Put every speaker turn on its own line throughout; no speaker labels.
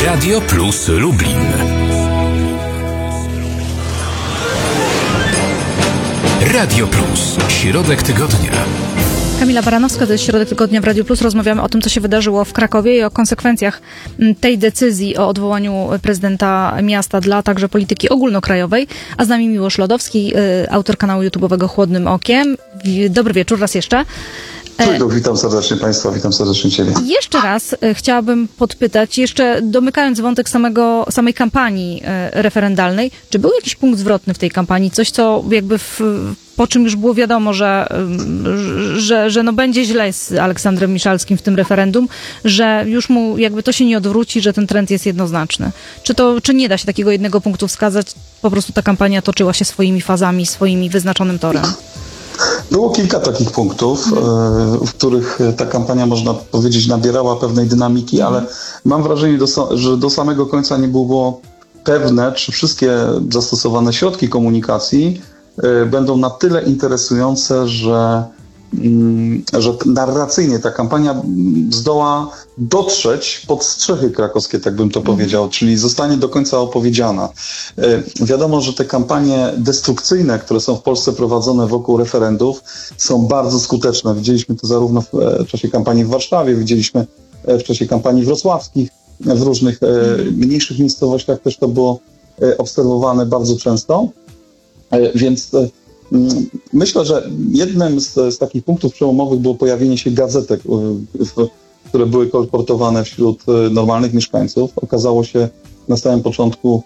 Radio Plus Lublin. Radio Plus. Środek tygodnia.
Kamila Baranowska, to jest Środek Tygodnia w Radiu Plus. Rozmawiamy o tym, co się wydarzyło w Krakowie i o konsekwencjach tej decyzji o odwołaniu prezydenta miasta dla także polityki ogólnokrajowej. A z nami Miłosz Lodowski, autor kanału YouTube'owego Chłodnym Okiem. Dobry wieczór raz jeszcze.
Witam serdecznie Państwa, witam serdecznie Ciebie.
Jeszcze raz chciałabym podpytać, jeszcze domykając wątek samej kampanii referendalnej, czy był jakiś punkt zwrotny w tej kampanii? Coś, co jakby po czym już było wiadomo, że no będzie źle z Aleksandrem Miszalskim w tym referendum, że już mu jakby to się nie odwróci, że ten trend jest jednoznaczny. Czy nie da się takiego jednego punktu wskazać? Po prostu ta kampania toczyła się swoimi fazami, swoimi wyznaczonym torem.
Było kilka takich punktów, w których ta kampania, można powiedzieć, nabierała pewnej dynamiki, ale mam wrażenie, że do samego końca nie było pewne, czy wszystkie zastosowane środki komunikacji będą na tyle interesujące, że narracyjnie ta kampania zdoła dotrzeć pod strzechy krakowskie, tak bym to powiedział, czyli zostanie do końca opowiedziana. Wiadomo, że te kampanie destrukcyjne, które są w Polsce prowadzone wokół referendów, są bardzo skuteczne. Widzieliśmy to zarówno w czasie kampanii w Warszawie, widzieliśmy w czasie kampanii wrocławskich, w różnych mniejszych miejscowościach też to było obserwowane bardzo często. Więc myślę, że jednym z takich punktów przełomowych było pojawienie się gazetek, które były kolportowane wśród normalnych mieszkańców. Okazało się na samym początku,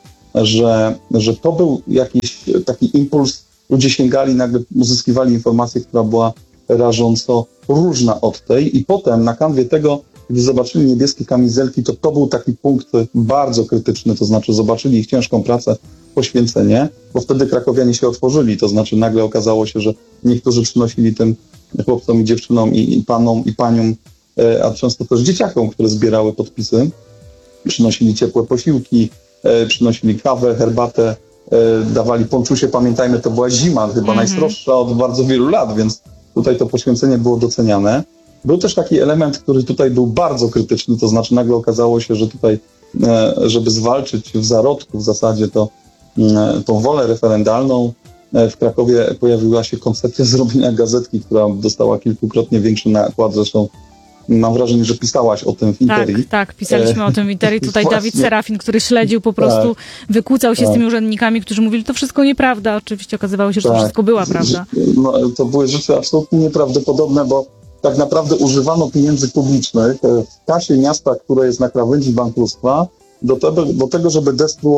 że to był jakiś taki impuls. Ludzie sięgali, nagle uzyskiwali informację, która była rażąco różna od tej i potem na kanwie tego, gdy zobaczyli niebieskie kamizelki, to był taki punkt bardzo krytyczny, to znaczy zobaczyli ich ciężką pracę, poświęcenie, bo wtedy krakowianie się otworzyli, to znaczy nagle okazało się, że niektórzy przynosili tym chłopcom i dziewczynom i panom i paniom, a często też dzieciakom, które zbierały podpisy, przynosili ciepłe posiłki, przynosili kawę, herbatę, dawali ponczusie, pamiętajmy, to była zima, chyba najsroższa od bardzo wielu lat, więc tutaj to poświęcenie było doceniane. Był też taki element, który tutaj był bardzo krytyczny, to znaczy nagle okazało się, że tutaj, żeby zwalczyć w zarodku w zasadzie tą wolę referendalną, w Krakowie pojawiła się koncepcja zrobienia gazetki, która dostała kilkukrotnie większy nakład. Zresztą mam wrażenie, że pisałaś o tym w Interii.
Tak, pisaliśmy o tym w Interii. Tutaj
Właśnie.
Dawid Serafin, który śledził po prostu, wykłócał się z tymi urzędnikami, którzy mówili, to wszystko nieprawda. Oczywiście okazywało się, że to wszystko była prawda.
No, to były rzeczy absolutnie nieprawdopodobne, bo tak naprawdę używano pieniędzy publicznych w kasie miasta, które jest na krawędzi bankructwa, do tego, żeby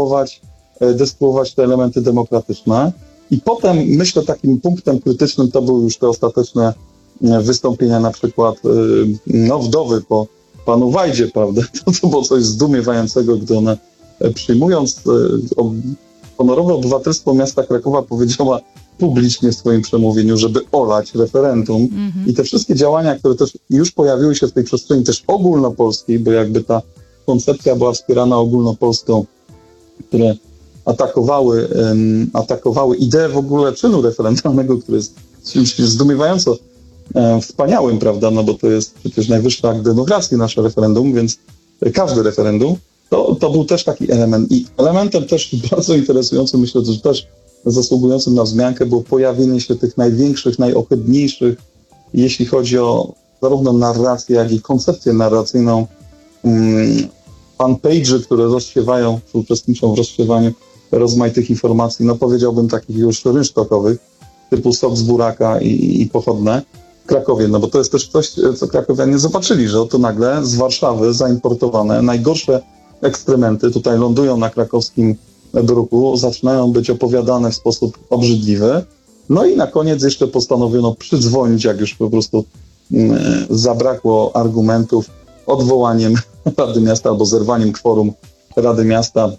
destruować te elementy demokratyczne. I potem, myślę, takim punktem krytycznym to były już te ostateczne wystąpienia, na przykład wdowy po panu Wajdzie, prawda? To było coś zdumiewającego, gdy ona, przyjmując honorowe obywatelstwo miasta Krakowa, powiedziała publicznie w swoim przemówieniu, żeby olać referendum. I te wszystkie działania, które też już pojawiły się w tej przestrzeni też ogólnopolskiej, bo jakby ta koncepcja była wspierana ogólnopolską, które atakowały ideę w ogóle czynu referendalnego, który jest czymś zdumiewająco wspaniałym, prawda, no bo to jest przecież najwyższy akt demokracji, nasze referendum, więc każde referendum, to był też taki element. I elementem też bardzo interesującym, myślę, że też zasługującym na wzmiankę było pojawienie się tych największych, najohydniejszych, jeśli chodzi o zarówno narrację, jak i koncepcję narracyjną, fanpage'y, które rozsiewają, czy uczestniczą w rozsiewaniu rozmaitych informacji, no powiedziałbym takich już rynsztokowych, typu sok z buraka i pochodne w Krakowie, no bo to jest też coś, co krakowianie zobaczyli, że oto nagle z Warszawy zaimportowane najgorsze ekskrementy tutaj lądują na krakowskim druku, zaczynają być opowiadane w sposób obrzydliwy. No i na koniec jeszcze postanowiono przydzwonić, jak już po prostu zabrakło argumentów, odwołaniem Rady Miasta albo zerwaniem kworum Rady Miasta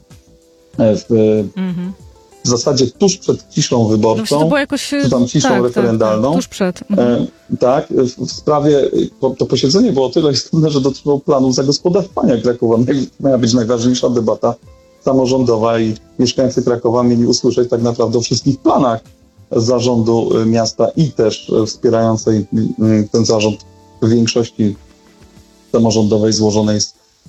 w zasadzie tuż przed ciszą wyborczą,
no to było jakoś,
czy tam ciszą referendalną.
Tuż przed.
Tak, w sprawie, to posiedzenie było o tyle istotne, że dotyczyło planu zagospodarowania Krakowa. Miała być najważniejsza debata samorządowa i mieszkańcy Krakowa mieli usłyszeć tak naprawdę o wszystkich planach zarządu miasta i też wspierającej ten zarząd w większości samorządowej złożonej z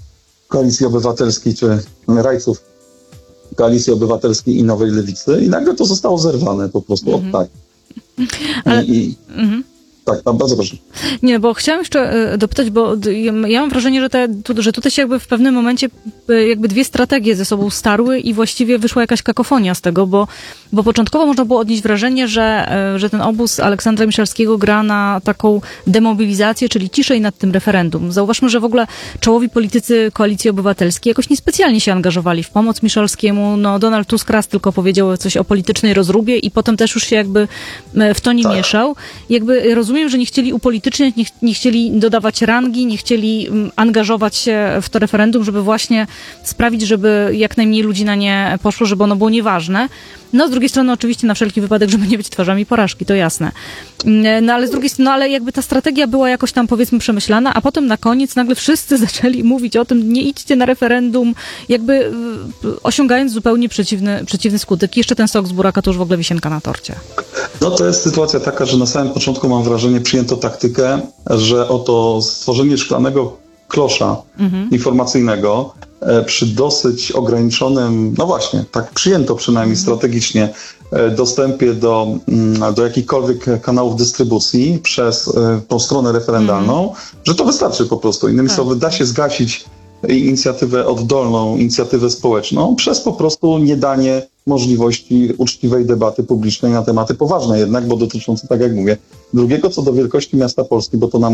Koalicji Obywatelskiej, czy rajców Koalicji Obywatelskiej i Nowej Lewicy i nagle to zostało zerwane po prostu od tak.
Ale...
Tak, bardzo proszę.
Nie, bo chciałam jeszcze dopytać, bo ja mam wrażenie, że tutaj się jakby w pewnym momencie jakby dwie strategie ze sobą starły i właściwie wyszła jakaś kakofonia z tego, bo początkowo można było odnieść wrażenie, że ten obóz Aleksandra Miszalskiego gra na taką demobilizację, czyli ciszej nad tym referendum. Zauważmy, że w ogóle czołowi politycy Koalicji Obywatelskiej jakoś niespecjalnie się angażowali w pomoc Miszalskiemu. No, Donald Tusk raz tylko powiedział coś o politycznej rozróbie i potem też już się jakby w to nie mieszał. Jakby rozumiem, że nie chcieli upolityczniać, nie chcieli dodawać rangi, nie chcieli angażować się w to referendum, żeby właśnie sprawić, żeby jak najmniej ludzi na nie poszło, żeby ono było nieważne. No, z drugiej strony oczywiście na wszelki wypadek, żeby nie być twarzami porażki, to jasne. No, ale z drugiej strony, ale jakby ta strategia była jakoś tam, powiedzmy, przemyślana, a potem na koniec nagle wszyscy zaczęli mówić o tym, nie idźcie na referendum, jakby osiągając zupełnie przeciwny skutek. I jeszcze ten sok z buraka to już w ogóle wisienka na torcie.
No to jest sytuacja taka, że na samym początku mam wrażenie, przyjęto taktykę, że oto stworzenie szklanego klosza informacyjnego przy dosyć ograniczonym, no właśnie, tak przyjęto przynajmniej strategicznie, dostępie do jakichkolwiek kanałów dystrybucji przez tą stronę referendalną, że to wystarczy po prostu. Innymi słowy, da się zgasić inicjatywę oddolną, inicjatywę społeczną przez po prostu niedanie możliwości uczciwej debaty publicznej na tematy poważne jednak, bo dotyczące, tak jak mówię, drugiego co do wielkości miasta Polski, bo to nam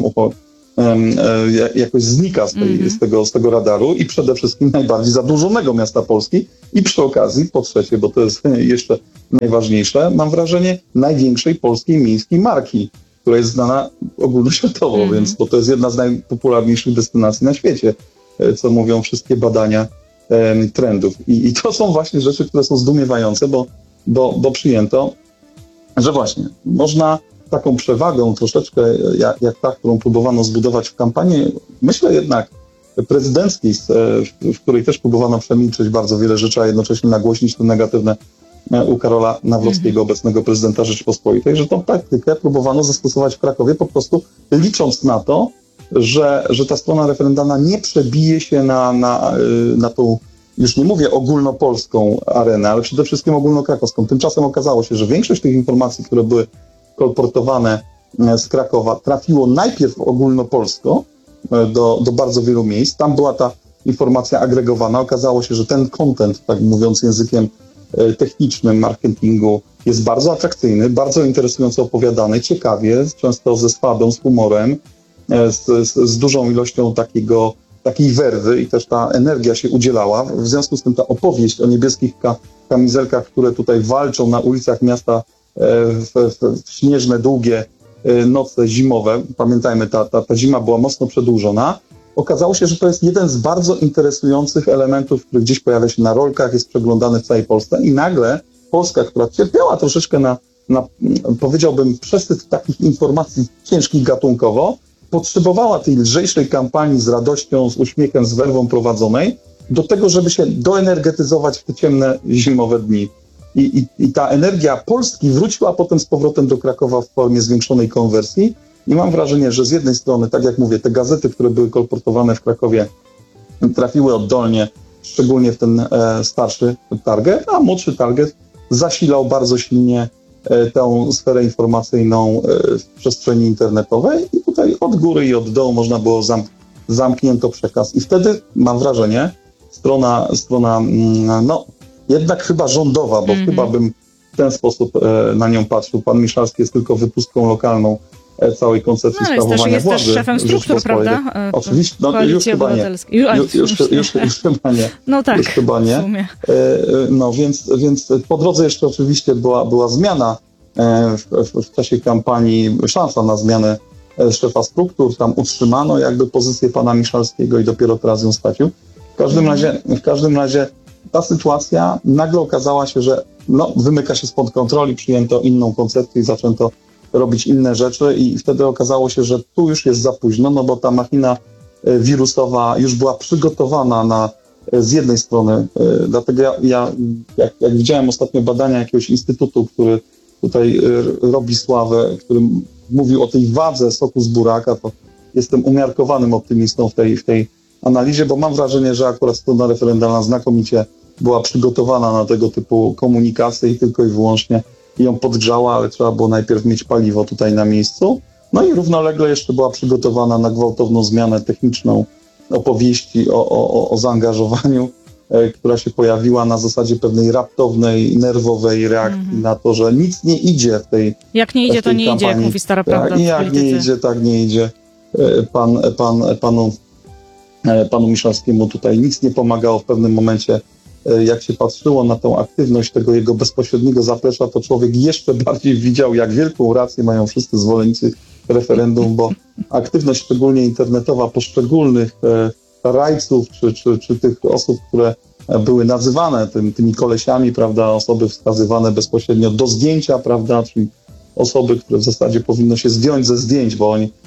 jakoś znika z tego radaru i przede wszystkim najbardziej zadłużonego miasta Polski i przy okazji, po trzecie, bo to jest jeszcze najważniejsze, mam wrażenie największej polskiej miejskiej marki, która jest znana ogólnoświatowo, więc bo to jest jedna z najpopularniejszych destynacji na świecie, co mówią wszystkie badania trendów. I to są właśnie rzeczy, które są zdumiewające, bo przyjęto, że właśnie można taką przewagą troszeczkę, jak ta, którą próbowano zbudować w kampanii, myślę jednak prezydenckiej, w której też próbowano przemilczeć bardzo wiele rzeczy, a jednocześnie nagłośnić te negatywne u Karola Nawrockiego, obecnego prezydenta Rzeczypospolitej, że tą taktykę próbowano zastosować w Krakowie, po prostu licząc na to, że ta strona referendalna nie przebije się na tą, już nie mówię ogólnopolską arenę, ale przede wszystkim ogólnokrakowską. Tymczasem okazało się, że większość tych informacji, które były kolportowane z Krakowa, trafiło najpierw ogólnopolsko do bardzo wielu miejsc. Tam była ta informacja agregowana. Okazało się, że ten content, tak mówiąc językiem technicznym marketingu, jest bardzo atrakcyjny, bardzo interesująco opowiadany, ciekawie, często ze swadą, z humorem, z dużą ilością takiej werwy i też ta energia się udzielała. W związku z tym ta opowieść o niebieskich kamizelkach, które tutaj walczą na ulicach miasta w śnieżne, długie noce zimowe, pamiętajmy, ta zima była mocno przedłużona, okazało się, że to jest jeden z bardzo interesujących elementów, który gdzieś pojawia się na rolkach, jest przeglądany w całej Polsce i nagle Polska, która cierpiała troszeczkę na powiedziałbym, przesyt takich informacji ciężkich gatunkowo, potrzebowała tej lżejszej kampanii z radością, z uśmiechem, z werwą prowadzonej do tego, żeby się doenergetyzować w te ciemne, zimowe dni. I ta energia Polski wróciła potem z powrotem do Krakowa w formie zwiększonej konwersji i mam wrażenie, że z jednej strony, tak jak mówię, te gazety, które były kolportowane w Krakowie, trafiły oddolnie, szczególnie w ten starszy target, a młodszy target zasilał bardzo silnie tę sferę informacyjną w przestrzeni internetowej i tutaj od góry i od dołu można było zamknięto przekaz. I wtedy mam wrażenie, strona no jednak chyba rządowa, bo chyba bym w ten sposób na nią patrzył. Pan Miszalski jest tylko wypustką lokalną całej koncepcji sprawowania władzy.
Jest też szefem struktur, prawda?
Oczywiście, no już chyba nie. Już chyba nie.
No tak,
już chyba nie.
W sumie.
No więc po drodze jeszcze oczywiście była zmiana w czasie kampanii, szansa na zmianę szefa struktur, tam utrzymano jakby pozycję pana Miszalskiego i dopiero teraz ją stracił. W każdym razie ta sytuacja nagle okazała się, że wymyka się spod kontroli, przyjęto inną koncepcję i zaczęto robić inne rzeczy i wtedy okazało się, że tu już jest za późno, no bo ta machina wirusowa już była przygotowana z jednej strony, dlatego ja jak widziałem ostatnio badania jakiegoś instytutu, który tutaj robi sławę, który mówił o tej wadze soku z buraka, to jestem umiarkowanym optymistą w tej analizie, bo mam wrażenie, że akurat strona referendalna znakomicie była przygotowana na tego typu komunikację i tylko i wyłącznie ją podgrzała, ale trzeba było najpierw mieć paliwo tutaj na miejscu. No i równolegle jeszcze była przygotowana na gwałtowną zmianę techniczną opowieści o zaangażowaniu, która się pojawiła na zasadzie pewnej raptownej, nerwowej reakcji na to, że nic nie idzie w tej
Jak nie idzie, to nie idzie, jak mówi stara prawda.
Jak nie idzie, tak nie idzie. Panu Miszalskiemu tutaj nic nie pomagało w pewnym momencie. Jak się patrzyło na tą aktywność tego jego bezpośredniego zaplecza, to człowiek jeszcze bardziej widział, jak wielką rację mają wszyscy zwolennicy referendum, bo aktywność szczególnie internetowa poszczególnych rajców czy tych osób, które były nazywane tymi kolesiami, prawda, osoby wskazywane bezpośrednio do zdjęcia, prawda, czyli osoby, które w zasadzie powinno się zdjąć ze zdjęć, bo oni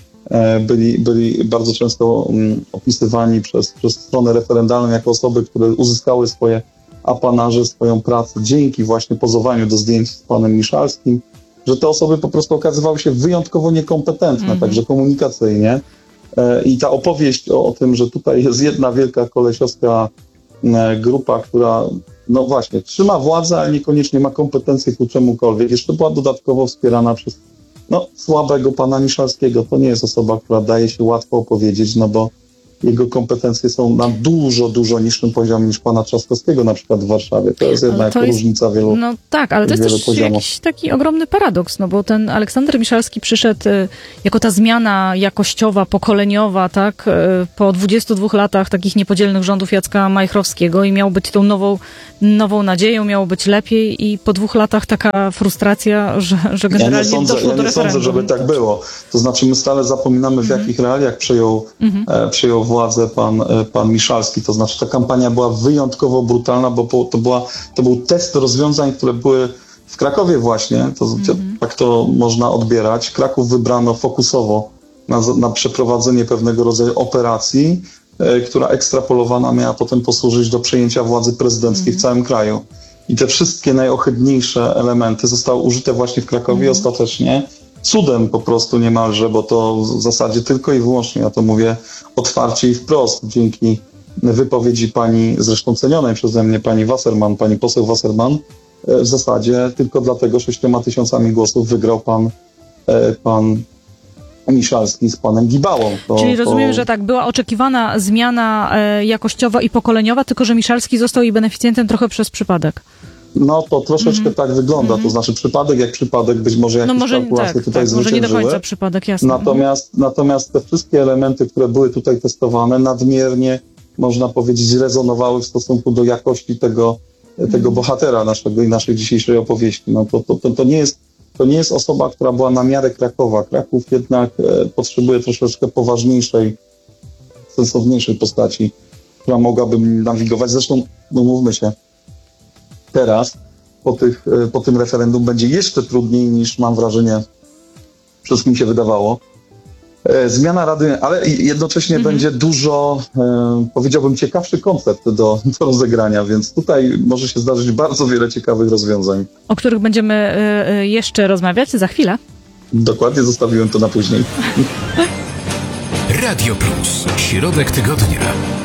byli bardzo często opisywani przez stronę referendalną jako osoby, które uzyskały swoje apanarze, swoją pracę dzięki właśnie pozowaniu do zdjęć z panem Miszalskim, że te osoby po prostu okazywały się wyjątkowo niekompetentne, także komunikacyjnie. I ta opowieść o tym, że tutaj jest jedna wielka kolesiowska grupa, która no właśnie trzyma władzę, ale niekoniecznie ma kompetencje ku czemukolwiek, jeszcze była dodatkowo wspierana przez słabego pana Miszalskiego. To nie jest osoba, która daje się łatwo opowiedzieć, no bo jego kompetencje są na dużo niższym poziomie niż pana Trzaskowskiego na przykład w Warszawie. To jest jednak różnica wielu
No tak, ale to jest też jakiś taki ogromny paradoks, no bo ten Aleksander Miszalski przyszedł jako ta zmiana jakościowa, pokoleniowa, tak, po 22 latach takich niepodzielnych rządów Jacka Majchrowskiego i miał być tą nową nadzieją, miało być lepiej i po 2 latach taka frustracja, że generalnie doszło do referendum.
Ja nie sądzę, żeby tak było. To znaczy my stale zapominamy, w jakich realiach przejął władzę pan Miszalski. To znaczy ta kampania była wyjątkowo brutalna, bo to był test rozwiązań, które były w Krakowie właśnie. Tak to można odbierać. Kraków wybrano fokusowo na przeprowadzenie pewnego rodzaju operacji, która ekstrapolowana miała potem posłużyć do przejęcia władzy prezydenckiej w całym kraju. I te wszystkie najohydniejsze elementy zostały użyte właśnie w Krakowie ostatecznie. Cudem po prostu niemalże, bo to w zasadzie tylko i wyłącznie, ja to mówię otwarcie i wprost, dzięki wypowiedzi pani, zresztą cenionej przeze mnie, pani Wasserman, pani poseł Wasserman, w zasadzie tylko dlatego 6 000 głosów wygrał pan Miszalski z panem Gibałą.
Czyli rozumiem, że tak, była oczekiwana zmiana jakościowa i pokoleniowa, tylko że Miszalski został jej beneficjentem trochę przez przypadek.
No to troszeczkę tak wygląda, to znaczy przypadek jak przypadek, być może jakieś kalkulacje tutaj zwyciężyły.
Może nie do końca przypadek, jasne.
Natomiast te wszystkie elementy, które były tutaj testowane, nadmiernie, można powiedzieć, rezonowały w stosunku do jakości tego bohatera naszej dzisiejszej opowieści. No to nie jest osoba, która była na miarę Krakowa. Kraków jednak potrzebuje troszeczkę poważniejszej, sensowniejszej postaci, która mogłaby nawigować. Zresztą, no mówmy się, teraz po tym referendum będzie jeszcze trudniej niż, mam wrażenie, wszystkim się wydawało. Zmiana Rady, ale jednocześnie będzie dużo, powiedziałbym, ciekawszy koncept do rozegrania, więc tutaj może się zdarzyć bardzo wiele ciekawych rozwiązań.
O których będziemy jeszcze rozmawiać za chwilę.
Dokładnie, zostawiłem to na później.
Radio Plus. Środek tygodnia.